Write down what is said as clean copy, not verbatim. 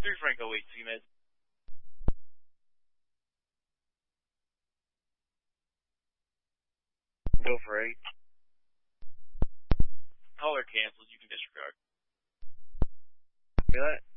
3 Franco 8, CMed. Go for 8. Caller canceled, you can disregard. Hear that?